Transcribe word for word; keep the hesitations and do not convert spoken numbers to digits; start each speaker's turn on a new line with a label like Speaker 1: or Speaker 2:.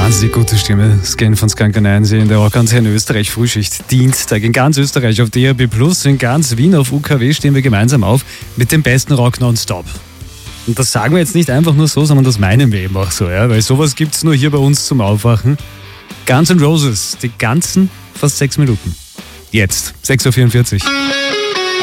Speaker 1: Wahnsinnig gute Stimme. Scan von Skankaneien sehen der auch ganz in Österreich Frühschicht Dienstag in ganz Österreich auf D A B Plus, in ganz Wien auf U K W stehen wir gemeinsam auf mit dem besten Rock nonstop. Und das sagen wir jetzt nicht einfach nur so, sondern das meinen wir eben auch so, ja, weil sowas gibt's nur hier bei uns zum Aufwachen. Guns N' Roses, die ganzen fast sechs Minuten. Jetzt, sechs Uhr vierundvierzig.